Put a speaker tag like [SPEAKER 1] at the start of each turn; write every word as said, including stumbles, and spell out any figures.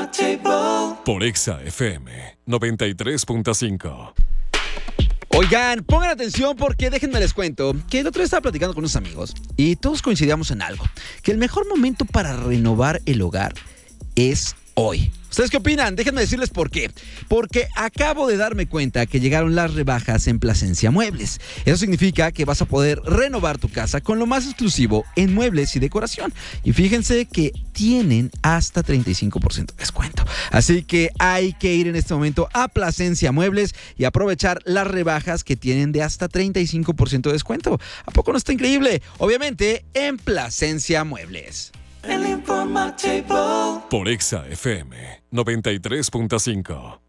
[SPEAKER 1] Por Exa F M noventa y tres punto cinco.
[SPEAKER 2] Oigan, pongan atención porque déjenme les cuento que el otro día estaba platicando con unos amigos y todos coincidíamos en algo, que el mejor momento para renovar el hogar es hoy. ¿Ustedes qué opinan? Déjenme decirles por qué. Porque acabo de darme cuenta que llegaron las rebajas en Plasencia Muebles. Eso significa que vas a poder renovar tu casa con lo más exclusivo en muebles y decoración. Y fíjense que tienen hasta treinta y cinco por ciento de descuento. Así que hay que ir en este momento a Plasencia Muebles y aprovechar las rebajas que tienen de hasta treinta y cinco por ciento de descuento. ¿A poco no está increíble? Obviamente en Plasencia Muebles.
[SPEAKER 1] Por Exa F M noventa y tres punto cinco.